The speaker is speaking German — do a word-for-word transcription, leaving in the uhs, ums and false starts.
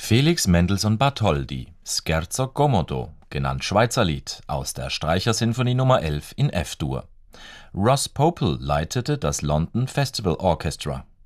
Felix Mendelssohn Bartholdy, Scherzo Commodo, genannt Schweizerlied, aus der Streichersinfonie Nummer elf in F-Dur. Ross Popel leitete das London Festival Orchestra.